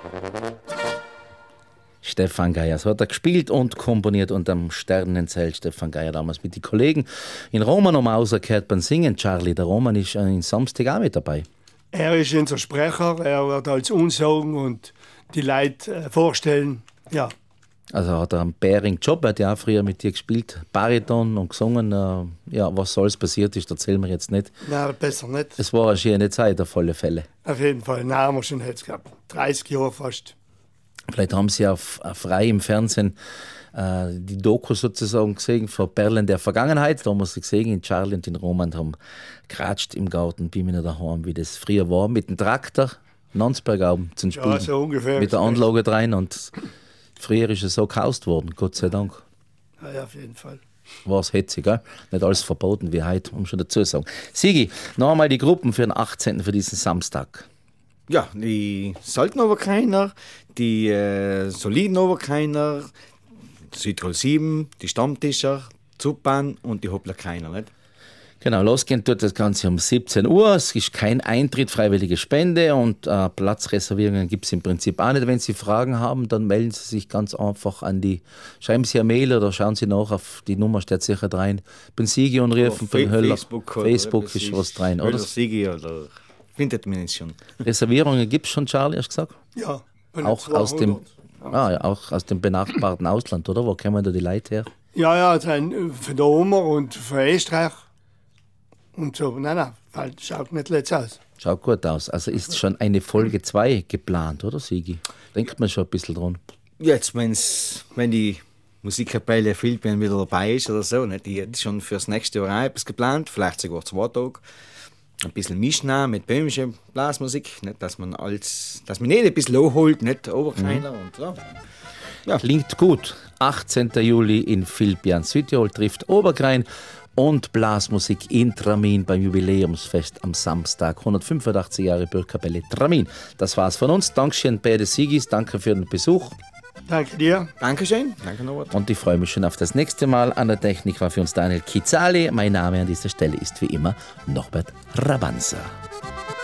Stefan Geier, so hat er gespielt und komponiert unterm Sternenzelt. Stefan Geier damals mit den Kollegen. In Roman um rausgehört beim Singen. Charlie, der Roman ist in Samstag auch mit dabei. Er ist unser Sprecher, er wird als uns sagen und die Leute vorstellen. Ja. Also hat er einen bärigen Job, er hat ja auch früher mit dir gespielt, Bariton und gesungen. Ja, was alles passiert ist, erzählen wir jetzt nicht. Nein, besser nicht. Es war eine schöne Zeit, auf alle Fälle. Auf jeden Fall, nein, haben wir schon jetzt gehabt. 30 Jahre fast. Vielleicht haben Sie auf frei im Fernsehen die Doku sozusagen gesehen von Perlen der Vergangenheit. Da haben wir sie gesehen, in Charlie und in Roman haben geratscht im Garten bei mir daheim, wie das früher war, mit dem Traktor, Landsberg oben zum Spielen. Ja, so ungefähr. Mit der Anlage rein und früher ist es so gehaust worden, Gott sei Dank. Ja, auf jeden Fall. War es hetzig, gell? Nicht alles verboten wie heute, muss schon dazu sagen. Sigi, noch einmal die Gruppen für den 18. für diesen Samstag. Ja, die Saltenoberkeiner, die Solidenoberkeiner, Südtirol 7, die Stammtischer, Zuppern und die Hopplerkeiner, nicht? Genau, losgehen tut das Ganze um 17 Uhr. Es ist kein Eintritt, freiwillige Spende und Platzreservierungen gibt es im Prinzip auch nicht. Wenn Sie Fragen haben, dann melden Sie sich ganz einfach an die, schreiben Sie eine Mail oder schauen Sie nach auf die Nummer, steht sicher rein. Bin Sigi und Riefen von Höller. Facebook ist was rein, oder? Sigi oder findet man es schon. Reservierungen gibt es schon, Charlie, hast du gesagt? Ja. Auch aus dem, auch aus dem benachbarten Ausland, oder? Wo kommen da die Leute her? Ja, von der Oma und von Österreich. Und so, nein, schaut nicht letzt aus. Schaut gut aus. Also ist schon eine Folge 2 geplant, oder Sigi? Denkt man schon ein bisschen dran. Jetzt, wenn die Musikkapelle Philippien wieder dabei ist oder so, nicht? Die hat schon fürs nächste Jahr auch etwas geplant, vielleicht sogar 2 Tage. Ein bisschen mischen mit böhmischer Blasmusik, nicht? Dass man nicht ein bisschen hochholt, nicht Oberkeiner und so. Ja. Klingt gut. 18. Juli in Vilpian, Südtirol trifft Oberkrein und Blasmusik in Tramin beim Jubiläumsfest am Samstag. 185 Jahre Bürgerkapelle Tramin. Das war's von uns. Dankeschön, beide Sigis. Danke für den Besuch. Danke dir. Dankeschön. Danke, Norbert. Und ich freue mich schon auf das nächste Mal. An der Technik war für uns Daniel Kizali. Mein Name an dieser Stelle ist wie immer Norbert Rabanza.